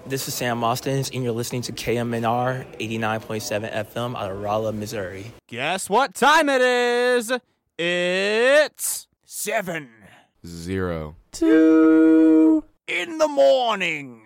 This is Sam Austin, and you're listening to KMNR 89.7 FM out of Rolla, Missouri. Guess what time it is? It's 7:02 2 in the morning.